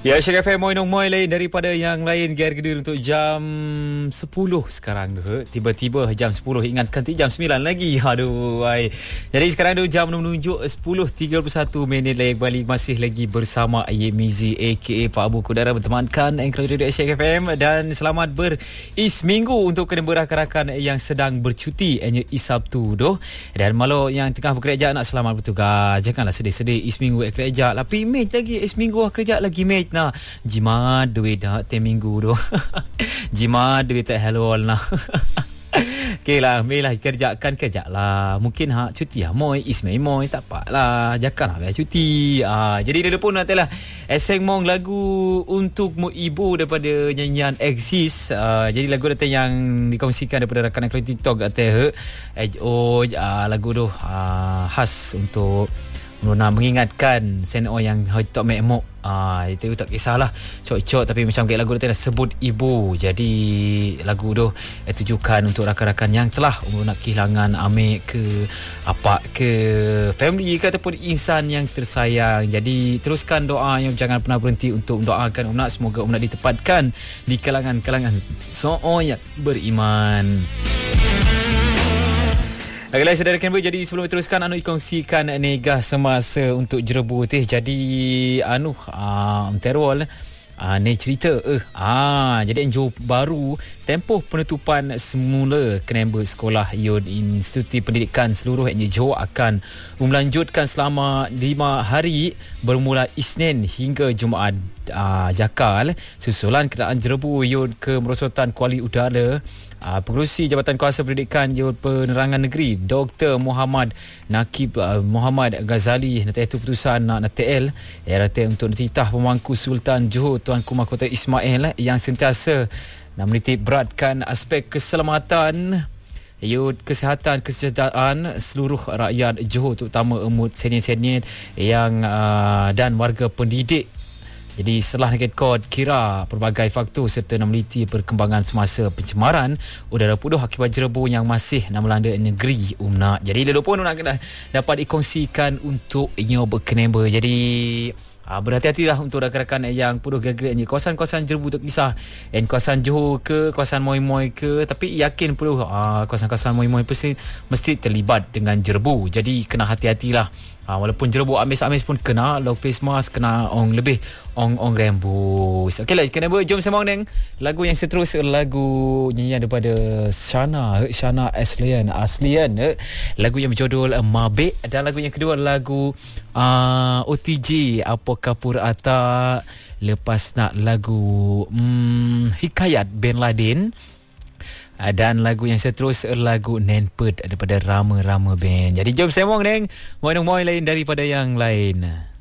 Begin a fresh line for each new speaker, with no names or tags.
Ya, Syek FM Moy lain daripada yang lain. Gear kedua untuk jam 10 sekarang tu. Tiba-tiba jam 10 ingatkan jam 9 lagi. Aduh, ay. Jadi sekarang tu jam menunjuk 10.31 minit lagi kembali masih lagi bersama Ayy Mizi aka Pak Abu Kudara bertemankan Anchor Radio Syek FM dan selamat beris minggu untuk kena rakan-rakan yang sedang bercuti is Sabtu tu. Dan malu yang tengah bekerja nak selamat bertugas. Janganlah sedih-sedih is minggu kerja. Tapi mate lagi is minggu kerja lagi mate. Nah, jimat duit dah minggu tu. Jimat duit tak hello nah. Okey lah, mailah kerja lah. Mungkin cuti moy ismai moy tak apalah. Janganlah biar cuti. Jadi dia pun nantilah eseng mong lagu untuk mu ibu daripada nyanyian Exist. Jadi lagu datang yang dikongsikan daripada rakan akun TikTok kata lagu tu khas untuk mengingatkan seno yang tak mekmok. Itu tak kisahlah cok-cok tapi macam kayak lagu tu sebut ibu. Jadi lagu tu tujukan untuk rakan-rakan yang telah nak kehilangan amik ke apa ke family ke ataupun insan yang tersayang. Jadi teruskan doa yang jangan pernah berhenti untuk mendoakan umat, semoga umat ditempatkan di kalangan-kalangan yang beriman. Baiklah saudara Canberra, jadi sebelum teruskan kongsikan negah semasa untuk jerebu teh. Jadi terol ni cerita jadi Johor baru tempoh penutupan semula Canberra Sekolah Yun Instituti Pendidikan seluruh Johor akan melanjutkan selama 5 hari bermula Isnin hingga Jumaat jakal susulan kenderaan jerebu Yun ke merosotan kuali udara. Pengerusi Jabatan Kuasa Pendidikan Yun Penerangan Negeri Dr. Muhammad Nakib Muhammad Ghazali nanti itu putusan NTL untuk dititah pemangku Sultan Johor Tuanku Mahkota Ismail yang sentiasa menitik beratkan aspek keselamatan kesihatan kesejahteraan seluruh rakyat Johor terutama emut senior-senior yang dan warga pendidik. Jadi setelah naked kod kira pelbagai faktor serta meneliti perkembangan semasa pencemaran udara puduh akibat jerebu yang masih melanda negeri UMNA. Jadi dia pun nak dapat dikongsikan untuk ia berkenamba. Jadi berhati-hatilah untuk rakan-rakan yang puduh gagal ni kawasan-kawasan jerebu tu kisah kawasan Johor ke kawasan Moy ke, tapi yakin puduh kawasan-kawasan Moy mesti terlibat dengan jerebu. Jadi kena hati-hatilah. Walaupun jerebu amis-amis pun kena low face mask, kena lebih rembus. Okeylah, kena jom sembang neng lagu yang seterusnya, lagu nyanyian daripada Shana Aslian lagu yang berjudul Mabek, dan lagu yang kedua lagu OTG Apa Kapur Ata, lepas nak lagu Hikayat Bin Laden. Dan lagu yang seterusnya lagu Nenped daripada Rama Band. Jadi jom sembang neng moy lain daripada yang lain.